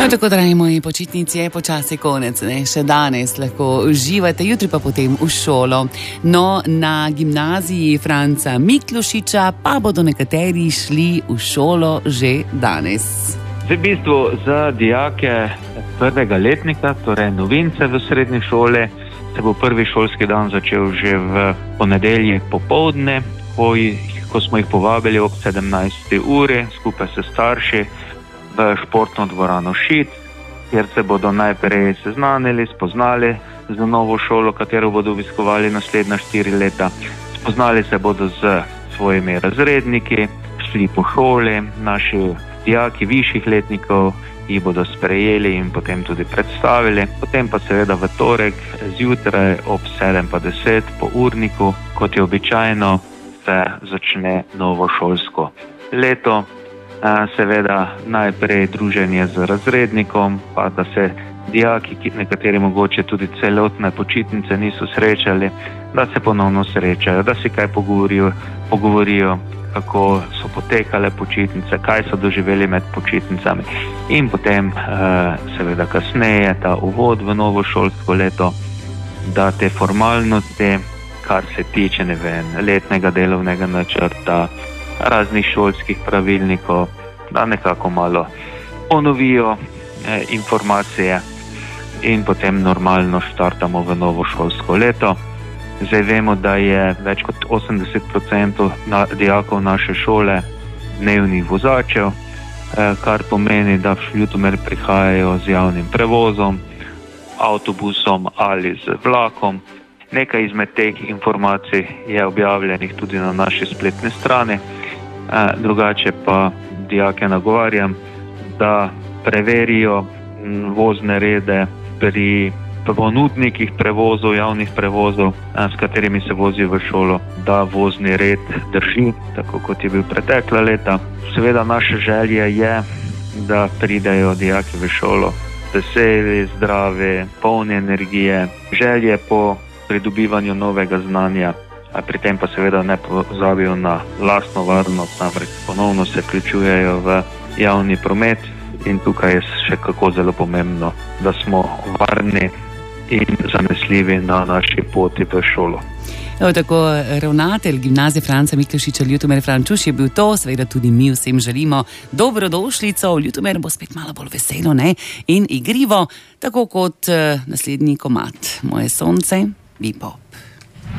No, tako, dragi moji, počitnici je počasi konec, ne? Še danes lahko uživate, jutri pa potem v šolo. No, na gimnaziji Franca Miklošiča pa bodo nekateri šli v šolo že danes. V bistvu za dijake prvega letnika, torej novince v srednji šoli, se bo prvi šolski dan začel že v ponedeljek popoldne, ko smo jih povabili ob 17. uri skupaj s starši v športno dvorano Šid, kjer se bodo najprej seznanili, spoznali z novo šolo, katero bodo obiskovali naslednja 4 leta. Spoznali se bodo z svojimi razredniki, šli po šoli, naši dijaki višjih letnikov jih bodo sprejeli in potem tudi predstavili. Potem pa seveda v torek zjutraj ob 7:10 po urniku, kot je običajno, se začne novo šolsko leto. Seveda najprej druženje z razrednikom, pa da se dijaki, nekateri mogoče tudi celotne počitnice niso srečali, da se ponovno srečajo, da si kaj pogovorijo, kako so potekale počitnice, kaj so doživeli med počitnicami in potem seveda kasneje ta uvod v novo šolsko leto, da te formalnosti, kar se tiče letnega delovnega načrta, raznih šolskih pravilnikov, da nekako malo ponovijo informacije in potem normalno štartamo v novo šolsko leto. Zdaj vemo, da je več kot 80% dijakov naše šole dnevnih vozačev, kar pomeni, da v Ljutomer prihajajo z javnim prevozom, avtobusom ali z vlakom. Nekaj izmed teh informacij je objavljenih tudi na naši spletni strani. Drugače pa dijake nagovarjam, da preverijo vozne rede pri ponudnikih prevozov, javnih prevozov, s katerimi se vozijo v šolo, da vozni red drži, tako kot je bil pretekla leta. Seveda naša želja je, da pridejo dijaki v šolo veseli, zdravi, polni energije, želje po pridobivanju novega znanja, a pri tem pa seveda ne pozabijo na lastno varnost, namreč ponovno se vključujejo v javni promet in tukaj je še kako zelo pomembno, da smo varni in zanesljivi na naši poti v šolo. Tako ravnatelj gimnazije Franca Miklošiča Ljutomer Frančuš je bil to, seveda tudi mi vsem želimo dobrodošlico. Ljutomer bo spet malo bolj veselo, ne? In igrivo, tako kot naslednji komad Moje sonce, Vipo.